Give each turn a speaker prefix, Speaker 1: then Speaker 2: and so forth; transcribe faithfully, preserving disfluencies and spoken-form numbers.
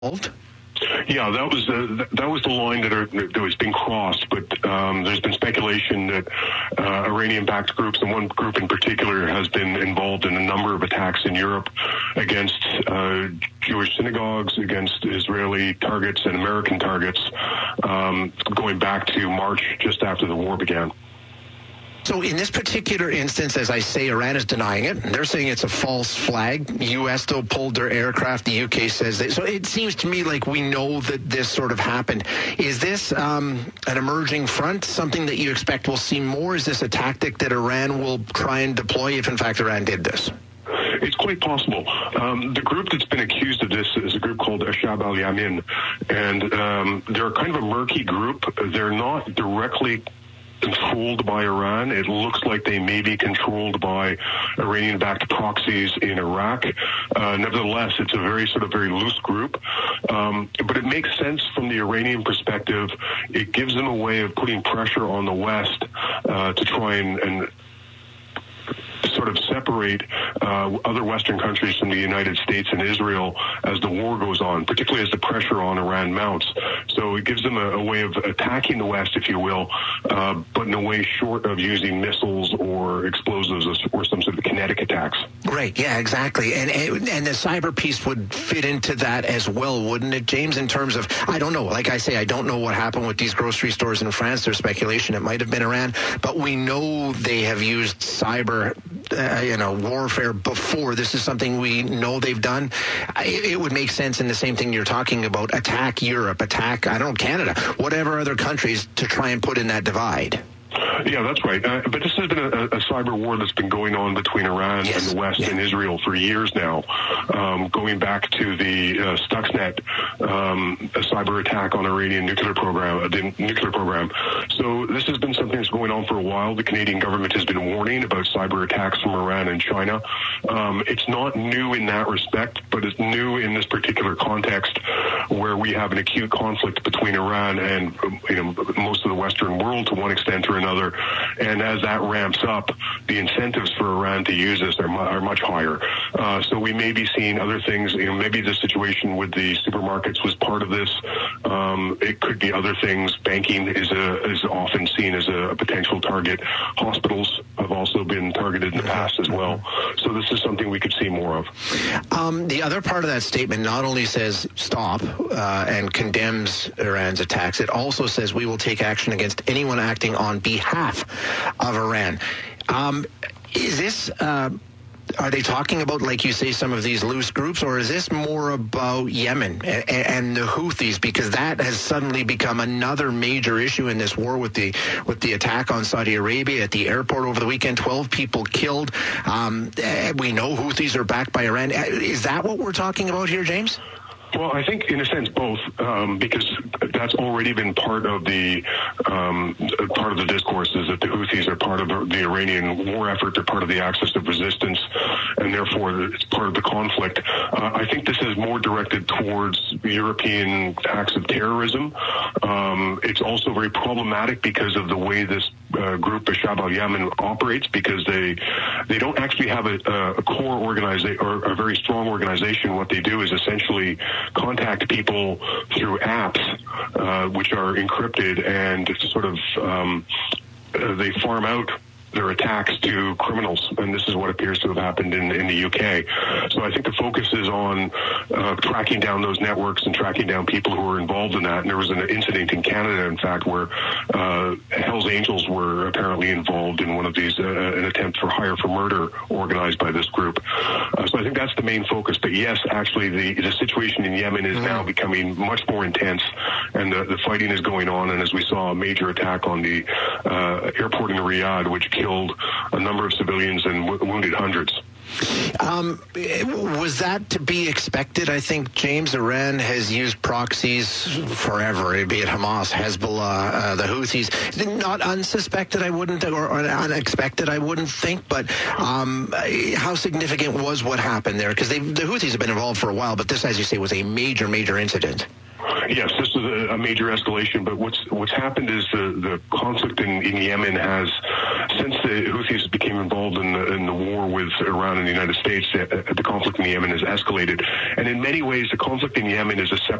Speaker 1: Yeah, that was the that was the line that, are, that was being crossed. But um, there's been speculation that uh, Iranian-backed groups, and one group in particular, has been involved in a number of attacks in Europe against uh, Jewish synagogues, against Israeli targets and American targets, um, going back to March, just after the war began.
Speaker 2: So in this particular instance, as I say, Iran is denying it. They're saying it's a false flag. U S still pulled their aircraft. The U K says that. So it seems to me like we know that this sort of happened. Is this um, an emerging front, something that you expect we'll see more? Is this a tactic that Iran will try and deploy if, in fact, Iran did this?
Speaker 1: It's quite possible. Um, the group that's been accused of this is a group called Ashab al-Yamin, and um, they're kind of a murky group. They're not directly controlled by Iran. It looks like they may be controlled by Iranian-backed proxies in Iraq. Uh, nevertheless, it's a very sort of very loose group. Um, but it makes sense from the Iranian perspective. It gives them a way of putting pressure on the West uh, to try and, and sort of separate uh, other Western countries from the United States and Israel as the war goes on, particularly as the pressure on Iran mounts. So it gives them a, a way of attacking the West, if you will, uh, but in a way short of using missiles or explosives or some sort of kinetic attacks.
Speaker 2: Right, yeah, exactly. And, and and the cyber piece would fit into that as well, wouldn't it, James, in terms of, I don't know, like I say, I don't know what happened with these grocery stores in France. There's speculation it might have been Iran, but we know they have used cyber Uh, you know, warfare before. This is something we know they've done. It, it would make sense in the same thing you're talking about. Attack Europe, attack, I don't know, Canada, whatever other countries to try and put in that divide.
Speaker 1: Yeah, that's right. Uh, but this has been a, a cyber war that's been going on between Iran yes. and the West yeah. and Israel for years now, um, going back to the uh, Stuxnet um, a cyber attack on Iranian nuclear program, uh, the nuclear program. So this has been something that's going on for a while. The Canadian government has been warning about cyber attacks from Iran and China. Um, it's not new in that respect, but it's new in this particular context where we have an acute conflict between Iran and you know most of the Western world to one extent or another. And as that ramps up, the incentives for Iran to use this are, mu- are much higher. Uh, so we may be seeing other things. You know, maybe the situation with the supermarkets was part of this. Um, it could be other things. Banking is a, is often seen as a, a potential target. Hospitals have also been targeted in the past as well. So this is something we could see more of.
Speaker 2: Um, the other part of that statement not only says stop uh, and condemns Iran's attacks, it also says we will take action against anyone acting on behalf of Iran. Um, is this, uh, are they talking about, like you say, some of these loose groups, or is this more about Yemen and, and the Houthis? Because that has suddenly become another major issue in this war with the with the attack on Saudi Arabia at the airport over the weekend. twelve people killed. Um, we know Houthis are backed by Iran. Is that what we're talking about here, James?
Speaker 1: Well, I think in a sense both, um, because that's already been part of the um, part of the discourse is that the Houthis are part of the Iranian war effort. They're part of the axis of resistance, and therefore it's part of the conflict. Uh, I think this is more directed towards European acts of terrorism. Um, it's also very problematic because of the way this uh, group, Ashab al-Yamin, operates, because they they don't actually have a, a core organization or a very strong organization. What they do is essentially contact people through apps, uh, which are encrypted, and sort of um, uh, they farm out their attacks to criminals, and this is what appears to have happened in, in the U K. So I think the focus is on uh, tracking down those networks and tracking down people who are involved in that. And there was an incident in Canada, in fact, where uh, Hell's Angels were apparently involved in one of these, uh, an attempt for hire for murder organized by this group. Uh, so I think that's the main focus. But yes, actually, the, the situation in Yemen is now becoming much more intense, and the, the fighting is going on. And as we saw, a major attack on the uh, airport in Riyadh, which killed a number of civilians and w- wounded hundreds.
Speaker 2: Um, was that to be expected? I think, James, Iran has used proxies forever, be it Hamas, Hezbollah, uh, the Houthis. Not unsuspected, I wouldn't, or, or unexpected, I wouldn't think, but um, how significant was what happened there? Because the Houthis have been involved for a while, but this, as you say, was a major, major incident.
Speaker 1: Yes, this is a, a major escalation, but what's what's happened is the, the conflict in, in Yemen has, since the Houthis became involved in the, in the war with Iran and the United States, the, the conflict in Yemen has escalated. And in many ways, the conflict in Yemen is a separate